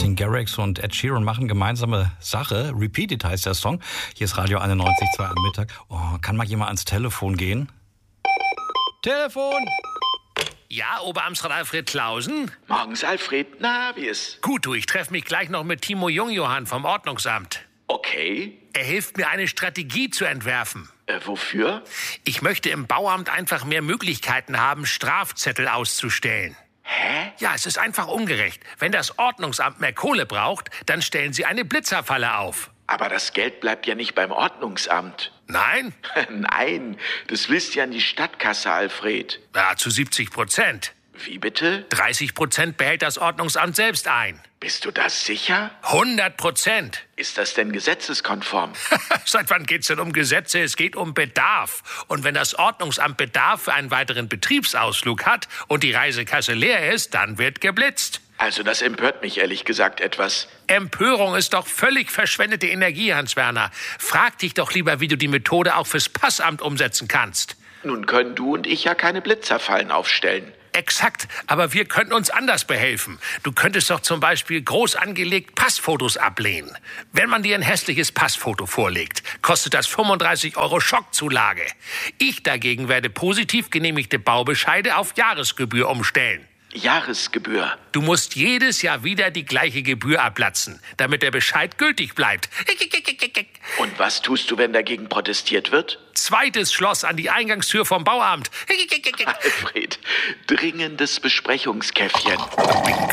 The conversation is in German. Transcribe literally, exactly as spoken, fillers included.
Martin Garrix und Ed Sheeran machen gemeinsame Sache. Repeated heißt der Song. Hier ist Radio einundneunzig Komma zwei am Mittag. Oh, kann mal jemand ans Telefon gehen? Telefon! Ja, Oberamtsrat Alfred Clausen? Morgens, Alfred. Na, wie ist? Gut, du, ich treffe mich gleich noch mit Timo Jungjohann vom Ordnungsamt. Okay. Er hilft mir, eine Strategie zu entwerfen. Äh, wofür? Ich möchte im Bauamt einfach mehr Möglichkeiten haben, Strafzettel auszustellen. Hä? Ja, es ist einfach ungerecht. Wenn das Ordnungsamt mehr Kohle braucht, dann stellen sie eine Blitzerfalle auf. Aber das Geld bleibt ja nicht beim Ordnungsamt. Nein? Nein, das fließt ja in die Stadtkasse, Alfred. Ja, zu siebzig Prozent. Wie bitte? dreißig Prozent behält das Ordnungsamt selbst ein. Bist du das sicher? hundert Prozent. Ist das denn gesetzeskonform? Seit wann geht's denn um Gesetze? Es geht um Bedarf. Und wenn das Ordnungsamt Bedarf für einen weiteren Betriebsausflug hat und die Reisekasse leer ist, dann wird geblitzt. Also das empört mich ehrlich gesagt etwas. Empörung ist doch völlig verschwendete Energie, Hans-Werner. Frag dich doch lieber, wie du die Methode auch fürs Passamt umsetzen kannst. Nun können du und ich ja keine Blitzerfallen aufstellen. Exakt, aber wir könnten uns anders behelfen. Du könntest doch zum Beispiel groß angelegt Passfotos ablehnen. Wenn man dir ein hässliches Passfoto vorlegt, kostet das fünfunddreißig Euro Schockzulage. Ich dagegen werde positiv genehmigte Baubescheide auf Jahresgebühr umstellen. Jahresgebühr. Du musst jedes Jahr wieder die gleiche Gebühr ablatzen, damit der Bescheid gültig bleibt. Und was tust du, wenn dagegen protestiert wird? Zweites Schloss an die Eingangstür vom Bauamt. Alfred, dringendes Besprechungskäffchen.